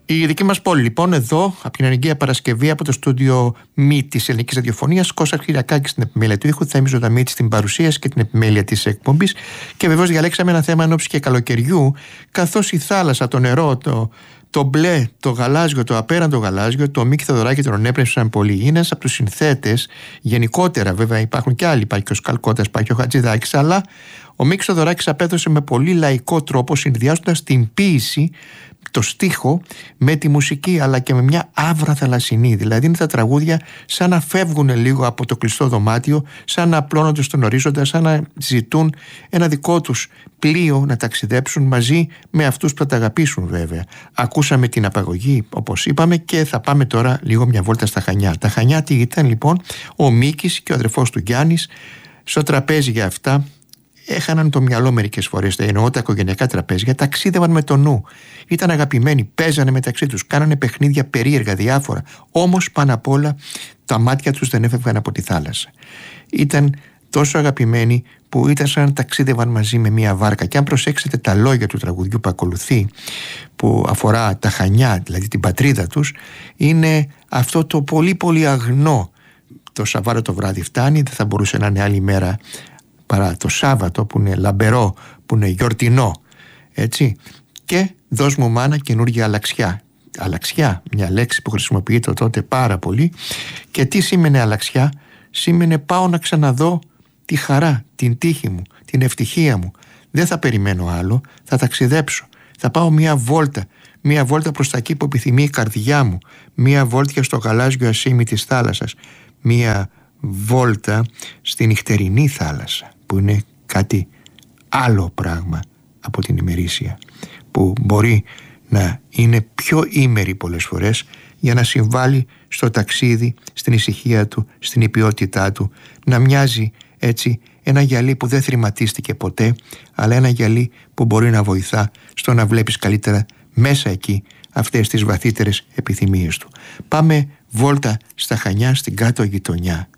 Η δική μας πόλη, λοιπόν, εδώ, από την Αναγκαία Παρασκευή, από το στούντιο Μη της Ελληνικής Ραδιοφωνίας, Κώστας Κυριακάκης στην επιμέλεια του ήχου, Θέμης Ζωνταμίτης στην παρουσίαση και την επιμέλεια της εκπομπής. Και βεβαίως διαλέξαμε ένα θέμα εν ώψη και καλοκαιριού, καθώς η θάλασσα, το νερό, το μπλε, το γαλάζιο, το απέραντο γαλάζιο, το Μίκη Θεοδωράκη τον έπνευσαν πολύ. Είναι ένας από τους συνθέτες, γενικότερα βέβαια υπάρχουν και άλλοι, υπάρχει και ο Σκαλκώτας, υπάρχει και ο Χατζηδάκης, αλλά ο Μίκης Θεοδωράκης απέδωσε με πολύ λαϊκό τρόπο, συνδυάζοντας την ποίηση, το στίχο με τη μουσική, αλλά και με μια άβρα θαλασσινή. Δηλαδή είναι τα τραγούδια σαν να φεύγουν λίγο από το κλειστό δωμάτιο, σαν να απλώνονται στον ορίζοντα, σαν να ζητούν ένα δικό τους πλοίο να ταξιδέψουν μαζί με αυτούς που θα τα αγαπήσουν, βέβαια. Ακούσαμε την απαγωγή, όπως είπαμε, και θα πάμε τώρα λίγο μια βόλτα στα Χανιά. Τα Χανιά τι ήταν, λοιπόν? Ο Μίκης και ο αδερφός του Γιάννης στο τραπέζι για αυτά έχαναν το μυαλό μερικές φορές. Εννοώ τα οικογενειακά τραπέζια, ταξίδευαν με το νου. Ήταν αγαπημένοι, παίζανε μεταξύ τους, κάνανε παιχνίδια περίεργα, διάφορα. Όμως πάνω απ' όλα τα μάτια τους δεν έφευγαν από τη θάλασσα. Ήταν τόσο αγαπημένοι που ήταν σαν να ταξίδευαν μαζί με μία βάρκα. Και αν προσέξετε τα λόγια του τραγουδιού που ακολουθεί, που αφορά τα Χανιά, δηλαδή την πατρίδα τους, είναι αυτό το πολύ πολύ αγνό. Το Σαββάτο βράδυ φτάνει, δεν θα μπορούσε να είναι άλλη μέρα παρά το Σάββατο που είναι λαμπερό, που είναι γιορτινό, έτσι. Και δώσ' μου μάνα καινούργια αλλαξιά. Αλλαξιά, μια λέξη που χρησιμοποιείται τότε πάρα πολύ. Και τι σήμαινε αλλαξιά? Σήμαινε πάω να ξαναδώ τη χαρά, την τύχη μου, την ευτυχία μου. Δεν θα περιμένω άλλο, θα ταξιδέψω. Θα πάω μια βόλτα προς τα εκεί που επιθυμεί η καρδιά μου. Μια βόλτια στο γαλάζιο ασίμι της θάλασσας. Μια βόλτα στη νυχτερινή θάλασσα, που είναι κάτι άλλο πράγμα από την ημερήσια, που μπορεί να είναι πιο ήμερη πολλές φορές για να συμβάλλει στο ταξίδι, στην ησυχία του, στην υπιότητά του, να μοιάζει έτσι ένα γυαλί που δεν θρηματίστηκε ποτέ, αλλά ένα γυαλί που μπορεί να βοηθά στο να βλέπεις καλύτερα μέσα εκεί αυτές τις βαθύτερες επιθυμίες του. Πάμε βόλτα στα Χανιά, στην κάτω γειτονιά.